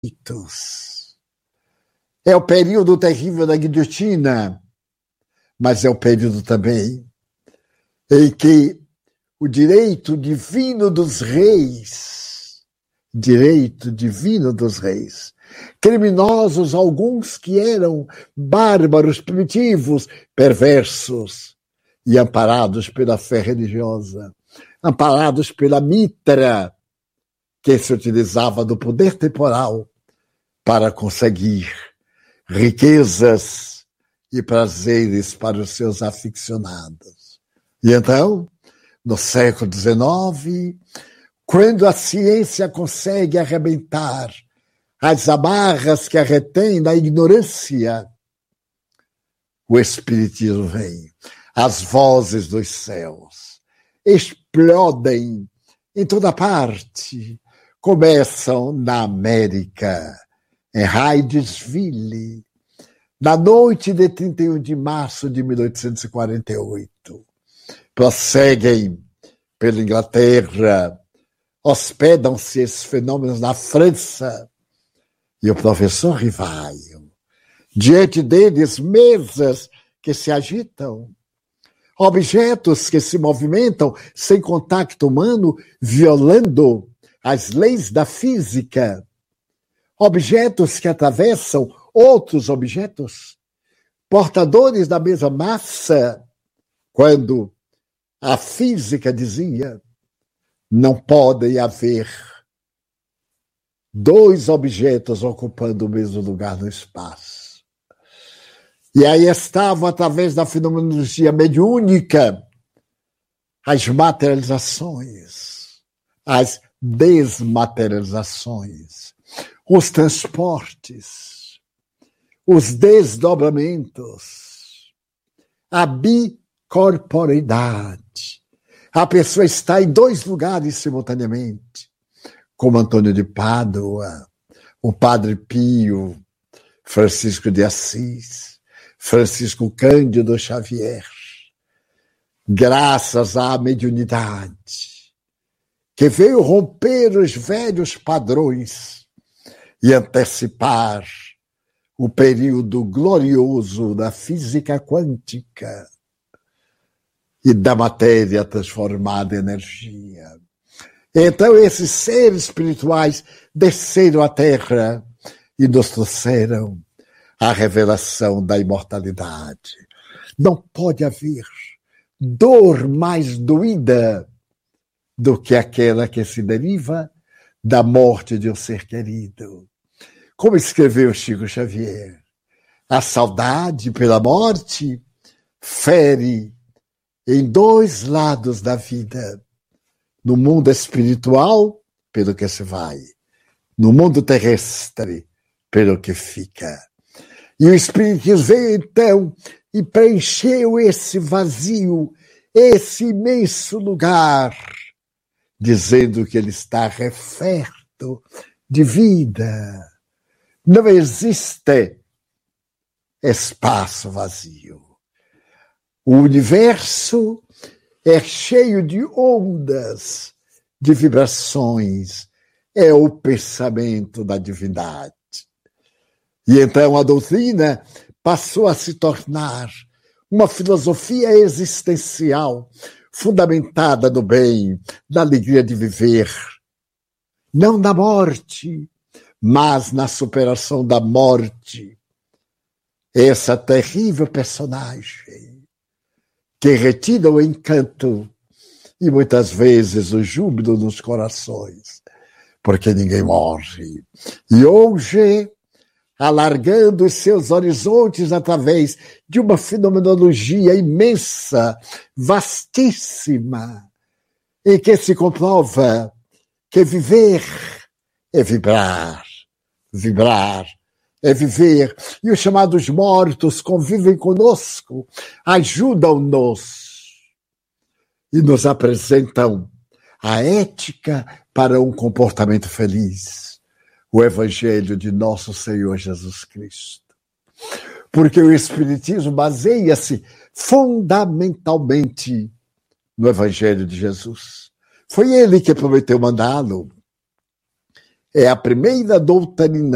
É o período terrível da guilhotina, mas é o período também em que o direito divino dos reis, criminosos alguns que eram bárbaros, primitivos, perversos, e amparados pela fé religiosa, amparados pela mitra, que se utilizava do poder temporal para conseguir riquezas e prazeres para os seus aficionados. E então, no século XIX, quando a ciência consegue arrebentar as amarras que a retém na ignorância, o Espiritismo vem. As vozes dos céus explodem em toda parte. Começam na América, em Hydesville, na noite de 31 de março de 1848. Prosseguem pela Inglaterra, hospedam-se esses fenômenos na França. E o professor Rivaio, diante deles, mesas que se agitam, objetos que se movimentam sem contato humano, violando as leis da física, objetos que atravessam outros objetos, portadores da mesma massa, quando a física dizia: não podem haver dois objetos ocupando o mesmo lugar no espaço. E aí estavam, através da fenomenologia mediúnica, as materializações, as desmaterializações, os transportes, os desdobramentos, a bicorporeidade. A pessoa está em dois lugares simultaneamente, como Antônio de Pádua, o Padre Pio, Francisco de Assis, Francisco Cândido Xavier, graças à mediunidade, que veio romper os velhos padrões e antecipar o período glorioso da física quântica e da matéria transformada em energia. Então esses seres espirituais desceram à Terra e nos trouxeram a revelação da imortalidade. Não pode haver dor mais doída do que aquela que se deriva da morte de um ser querido. Como escreveu Chico Xavier, a saudade pela morte fere em dois lados da vida. No mundo espiritual, pelo que se vai. No mundo terrestre, pelo que fica. E o Espiritismo veio, então, e preencheu esse vazio, esse imenso lugar, dizendo que ele está referto de vida. Não existe espaço vazio. O universo é cheio de ondas, de vibrações. É o pensamento da divindade. E então a doutrina passou a se tornar uma filosofia existencial, fundamentada no bem, na alegria de viver. Não na morte, mas na superação da morte. Essa terrível personagem que retira o encanto e muitas vezes o júbilo nos corações, porque ninguém morre. E hoje, alargando os seus horizontes através de uma fenomenologia imensa, vastíssima, em que se comprova que viver é vibrar, vibrar é viver. E os chamados mortos convivem conosco, ajudam-nos e nos apresentam a ética para um comportamento feliz. O Evangelho de nosso Senhor Jesus Cristo. Porque o Espiritismo baseia-se fundamentalmente no Evangelho de Jesus. Foi ele que prometeu mandá-lo. É a primeira doutrina